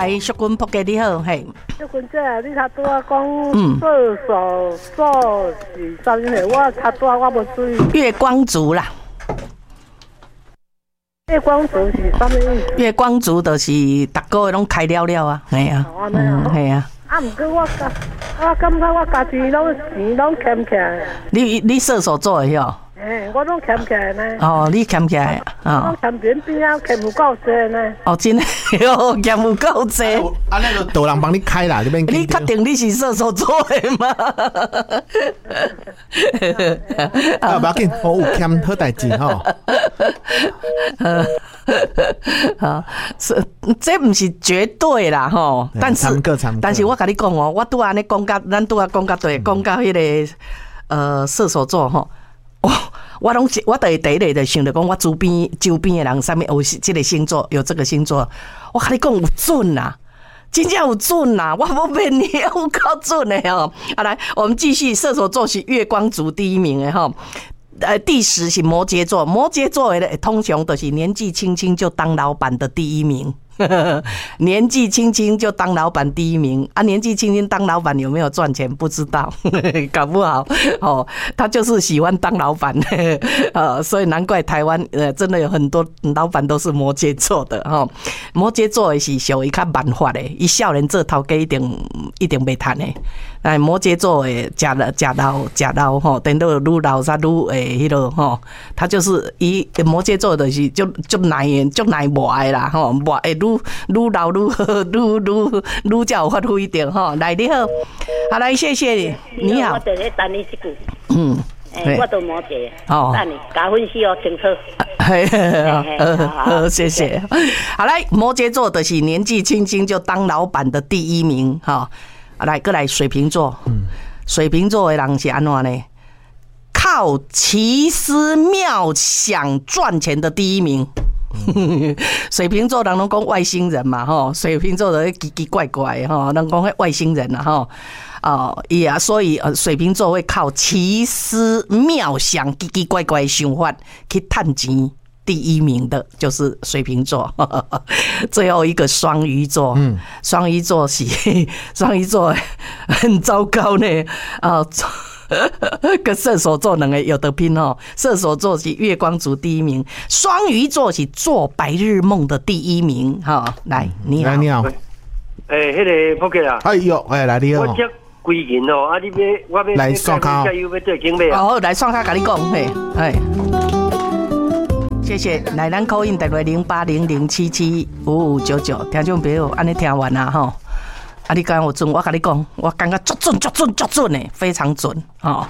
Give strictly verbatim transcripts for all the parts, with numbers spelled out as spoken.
来，淑君仆家你好，嘿。 淑君姐，你头拄啊讲射手座是啥物事？我头拄啊我无注意。 月光族啦。 月光族是啥物意思？ 月光族就是逐个月拢开了了啊，系啊，嗯，系啊。 啊，毋过我感我感觉我家己拢钱拢欠起来。 你你射手座的哟？ 诶，我拢欠起来呢。 哦，你欠起来啊？ 我欠边边啊，欠有够济呢。 哦，真的哟，欠有够济。 啊，那个有人帮你开啦，这边。 你确定你是射手座的吗？ 啊，不要紧，我有欠好代志吼。 啊，是这不是绝对啦吼，但是但是我跟你讲哦，我拄安尼讲到，咱拄啊讲到对，讲到迄个呃射手座吼，我我拢我第第一个就想着讲，我周边周边的人上面有这个星座，有这个星座，我跟你讲有准啦。真正有准啦，我无骗你，有够准的吼。好，来，我们继续，射手座是月光族第一名的吼。呃，第十是摩羯座，摩羯座的通常都是年纪轻轻就当老板的第一名。年纪轻轻就当老板第一名啊！年纪轻轻当老板有没有赚钱不知道，搞不好哦，他就是喜欢当老板，呃，所以难怪台湾呃真的有很多老板都是摩羯座的哈、哦。摩羯座的是属于较慢发的，伊少年做头家一定一定袂趁的。哎，摩羯座的食了食老食老吼，等到愈老才愈诶迄落吼，他就是伊摩羯座的是就就耐就耐磨的啦吼，磨诶愈愈老愈好，愈愈愈才有发挥点吼。来你好，好来谢谢你，你好。 我等下等你一句。 嗯。 欸、我都摩羯。哦。那你加分析哦，清楚。 嘿，好，好，谢谢。好来，摩羯座的是年纪轻轻就当老板的第一名哈。来，过来水瓶座。嗯，水瓶座的人是安怎呢？靠奇思妙想赚钱的第一名。水瓶座人拢讲外星人嘛，吼，水瓶座的奇奇怪怪，吼，人讲外星人啊，吼，哦，也、啊、所以呃，水瓶座会靠奇思妙想、奇奇怪怪的想法去赚钱。第一名的就是水瓶座，最后一个双鱼座。嗯，双鱼座是双鱼座很糟糕呢啊。跟射手座两个有得拼哦，射手座是月光族第一名，双鱼座是做白日梦的第一名。哈，来，你好， 你好， 诶，迄个扑克啊， 哎呦，哎，来你好， 我这归银哦，啊，你要我要来刷卡， 加油要做经费啊， 哦，来刷卡，跟你讲，嘿，哎。谢谢，来咱call in电话零八零零七七五五九九，听众朋友，安尼听完啦吼。啊，你讲有准，我跟你讲，我感觉足准、足准、足准诶，非常准哦。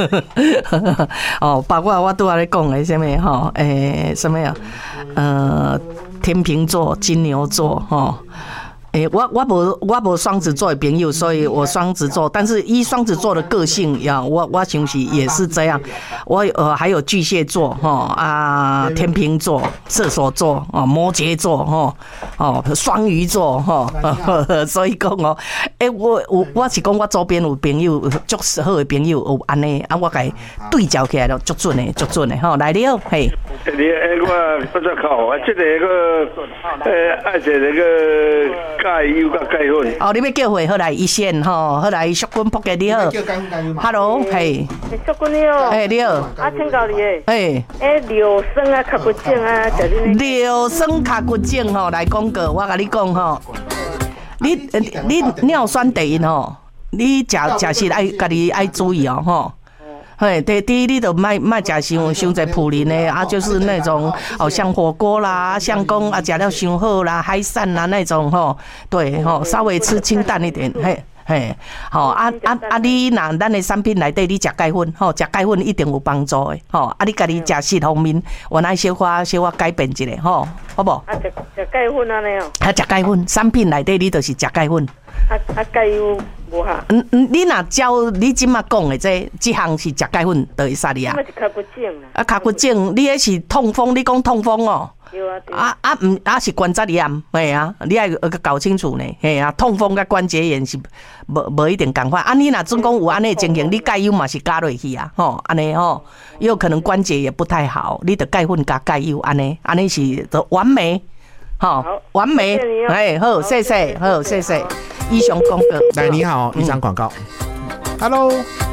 哦，包括我拄仔咧讲诶，什么吼，诶，什么呀？呃，天秤座、金牛座，吼。诶、欸，我我无我无双子座的朋友，所以我双子座，但是依双子座的个性呀，我我想是也是这样。我呃还有巨蟹座哈啊，天秤座、射手座哦，摩羯座哈哦，双鱼座哈，所以讲哦，诶、欸，我我我是讲我周边有朋友足好的朋友有安尼啊，我甲伊对照起来了，足准的，足准的吼。来了，嘿。 你诶，我不知考啊，这个个诶，爱一个个。钙油甲钙粉。 哦，你要叫回好来一线吼，好来淑君仆家你好。Hello， 嘿。 淑君你好。 嘿，你好。 啊，请教你诶。 嘿。 诶，柳生啊，脚骨症啊，就你。 柳生脚骨症吼，来讲个，我甲你讲吼，你你尿酸低吼，你食食食爱家己爱注意哦吼。嘿，第第一，你都卖卖食伤伤在普林的啊，就是那种哦，像火锅啦，像讲啊，食了伤好啦，海产啦那种吼，对吼，稍微吃清淡一点，嘿。嘿，好啊啊啊！你若咱的产品内底，你食钙粉，吼，食钙粉一定有帮助的，吼。啊，你家己食食方面，我来小可小可改变一下，吼，好不？ 啊，食食钙粉安尼哦。 啊，食钙粉，产品内底你就是食钙粉。 啊啊，钙油无哈？ 嗯嗯，你若照你即马讲的这这项是食钙粉，就会使你啊。 那是脚骨症啦。 啊，脚骨症，你迄是痛风，你讲痛风哦。啊啊唔啊是关节炎，嘿啊，你要搞清楚呢，嘿啊，痛风甲关节炎是无无一定共款。啊，你若总讲有安尼情形，你钙油嘛是加落去啊，吼，安尼吼，也有可能关节也不太好，你得钙粉加钙油，安尼安尼是就完美。 好，完美，哎，好，谢谢，好，谢谢。以上广告。 来，你好，以上广告。Hello。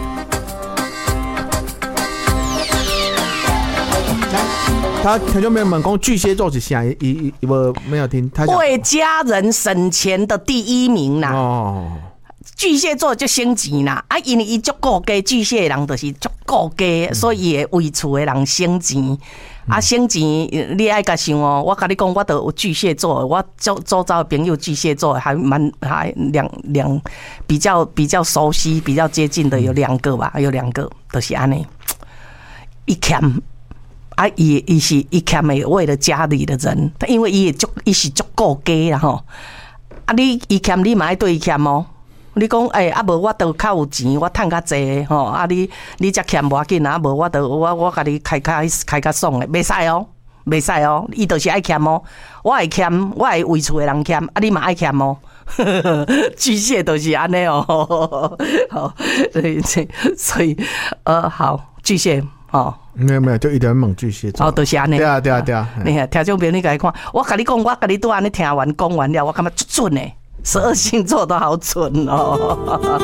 他听众朋友们讲巨蟹座是啥？一一我没有听。他为家人省钱的第一名啦。哦。巨蟹座就省钱啦，啊，因为伊足顾家，巨蟹人就是足顾家，所以会为厝的人省钱。啊，省钱你爱甲想哦，我甲你讲，我都有巨蟹座，我周周遭的朋友巨蟹座还蛮还两两比较比较熟悉、比较接近的有两个吧，有两个都是安尼。一欠啊，伊伊是伊欠的为了家里的人，因为伊足伊是足顾家啦吼。啊，你伊欠你嘛爱对伊欠哦。你讲诶，啊无我都较有钱，我趁较济吼。啊你你才欠无要紧啊，无我都我我甲你开开开较爽诶，袂使哦，袂使哦，伊就是爱欠哦。我会欠，我会为厝诶人欠，啊你嘛爱欠哦。巨蟹都是安尼哦，好，所以所以呃好，巨蟹哦。 没有没有，就一点猛巨蟹座。 哦，都是安尼。 对啊对啊对啊。 你看，听众朋友你甲伊看，我甲你讲，我甲你拄安尼听完讲完了，我感觉足准诶。十二星座都好准哦。